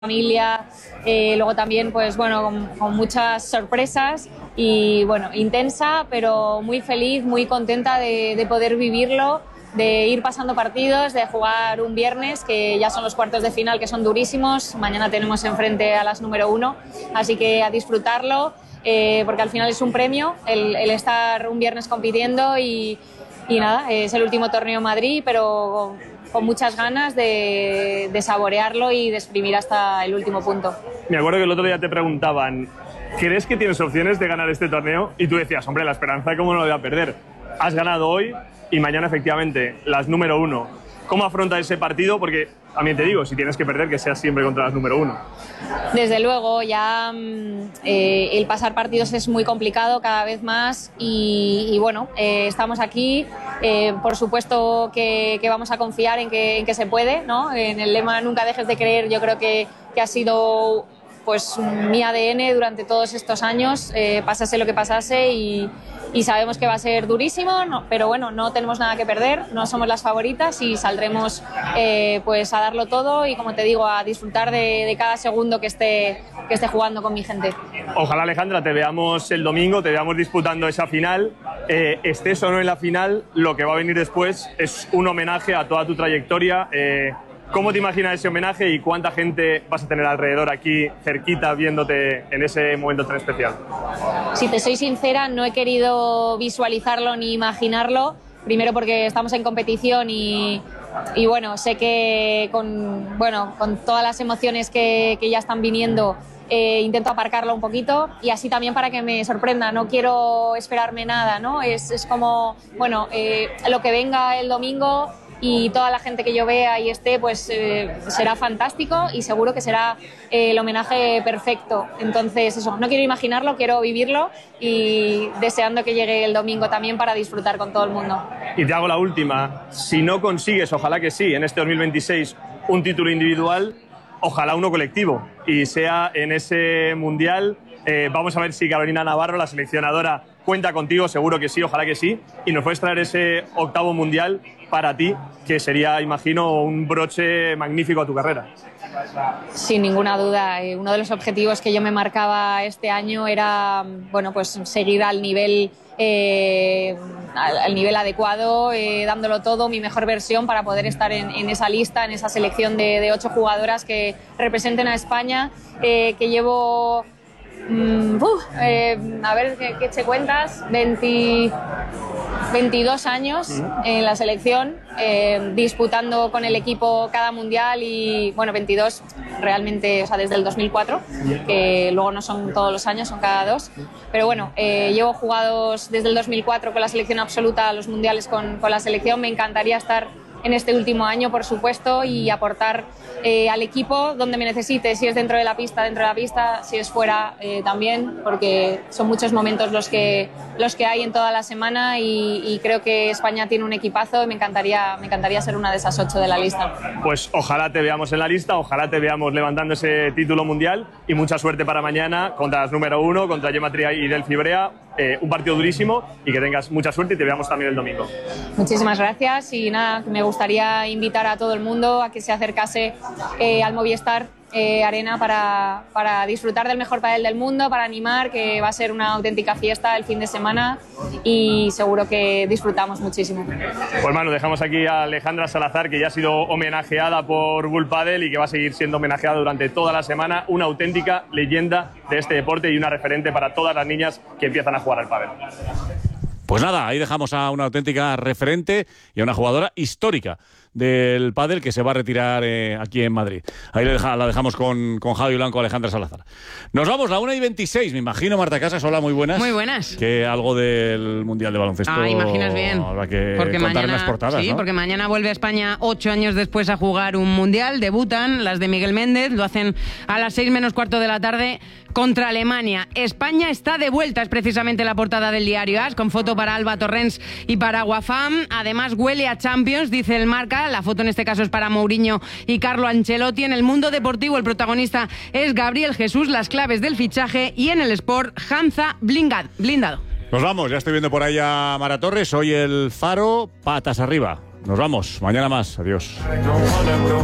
familia, luego también pues bueno con muchas sorpresas y bueno, intensa pero muy feliz, muy contenta de poder vivirlo, de ir pasando partidos, de jugar un viernes que ya son los cuartos de final, que son durísimos. Mañana tenemos enfrente a las número 1, así que a disfrutarlo, porque al final es un premio el estar un viernes compitiendo y nada, es el último torneo en Madrid, pero con muchas ganas de saborearlo y de exprimir hasta el último punto. Me acuerdo que el otro día te preguntaban, ¿crees que tienes opciones de ganar este torneo? Y tú decías, hombre, la esperanza, ¿cómo no lo voy a perder? Has ganado hoy y mañana, efectivamente, las número 1. ¿Cómo afrontas ese partido? Porque también te digo, si tienes que perder, que seas siempre contra las número 1. Desde luego, ya el pasar partidos es muy complicado cada vez más y bueno, estamos aquí. Por supuesto que vamos a confiar en que se puede, ¿no? En el lema nunca dejes de creer, yo creo que ha sido pues mi ADN durante todos estos años, pasase lo que pasase y sabemos que va a ser durísimo, no, pero bueno, no tenemos nada que perder, no somos las favoritas y saldremos pues a darlo todo y, como te digo, a disfrutar de cada segundo que esté jugando con mi gente. Ojalá, Alejandra, te veamos el domingo, te veamos disputando esa final. Estés o no en la final, lo que va a venir después es un homenaje a toda tu trayectoria. ¿Cómo te imaginas ese homenaje y cuánta gente vas a tener alrededor aquí, cerquita, viéndote en ese momento tan especial? Si te soy sincera, no he querido visualizarlo ni imaginarlo. Primero porque estamos en competición y bueno, sé que con todas las emociones que ya están viniendo, intento aparcarlo un poquito y así también para que me sorprenda. No quiero esperarme nada, ¿no? Es como, bueno, lo que venga el domingo y toda la gente que yo vea y esté, pues será fantástico y seguro que será el homenaje perfecto. Entonces, eso, no quiero imaginarlo, quiero vivirlo y deseando que llegue el domingo también para disfrutar con todo el mundo. Y te hago la última. Si no consigues, ojalá que sí, en este 2026, un título individual, ojalá uno colectivo. Y sea en ese mundial, vamos a ver si Carolina Navarro, la seleccionadora, cuenta contigo, seguro que sí, ojalá que sí. Y nos puedes traer ese 8º mundial para ti, que sería, imagino, un broche magnífico a tu carrera. Sin ninguna duda. Uno de los objetivos que yo me marcaba este año era, bueno, pues seguir al nivel adecuado, dándolo todo, mi mejor versión para poder estar en esa lista, en esa selección de 8 jugadoras que representen a España, que llevo... a ver, ¿qué te cuentas? 22 años en la selección, disputando con el equipo cada mundial y, bueno, 22 realmente, o sea, desde el 2004, que luego no son todos los años, son cada 2. Pero bueno, llevo jugados desde el 2004 con la selección absoluta, los mundiales con la selección. Me encantaría estar en este último año, por supuesto, y aportar al equipo donde me necesite, si es dentro de la pista, si es fuera también, porque son muchos momentos los que hay en toda la semana y creo que España tiene un equipazo y me encantaría ser una de esas 8 de la lista. Pues ojalá te veamos en la lista, ojalá te veamos levantando ese título mundial y mucha suerte para mañana contra las número 1, contra Gemma Tria y Delphi Brea. Un partido durísimo y que tengas mucha suerte y te veamos también el domingo. Muchísimas gracias y nada, me gustaría invitar a todo el mundo a que se acercase al Movistar Arena para disfrutar del mejor pádel del mundo, para animar, que va a ser una auténtica fiesta el fin de semana y seguro que disfrutamos muchísimo. Pues Manu, dejamos aquí a Alejandra Salazar, que ya ha sido homenajeada por Bull Padel y que va a seguir siendo homenajeada durante toda la semana, una auténtica leyenda de este deporte y una referente para todas las niñas que empiezan a jugar al pádel. Pues nada, ahí dejamos a una auténtica referente y a una jugadora histórica del pádel que se va a retirar aquí en Madrid. Ahí la dejamos con Javi Blanco, Alejandra Salazar. Nos vamos, la 1:26, me imagino, Marta Casas. Hola, muy buenas. Muy buenas. Que algo del Mundial de Baloncesto... imaginas bien. Habrá que porque contar mañana, unas portadas, sí, ¿no? porque mañana vuelve a España 8 años después a jugar un Mundial. Debutan las de Miguel Méndez, lo hacen a las 6:15 de la tarde contra Alemania. España está de vuelta, es precisamente la portada del diario AS, con foto para Alba Torrens y para Guafam. Además huele a Champions, dice el Marca. La foto en este caso es para Mourinho y Carlo Ancelotti. En el mundo deportivo el protagonista es Gabriel Jesús, las claves del fichaje, y en el Sport, Hanza blindado. Nos vamos, ya estoy viendo por ahí a Mara Torres. Hoy el Faro, patas arriba. Nos vamos, mañana más. Adiós.